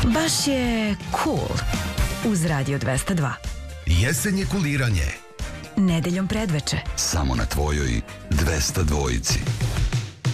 Baš je cool uz Radio 202. Jesenje kuliranje. Nedeljom predveče. Samo na tvojoj 202.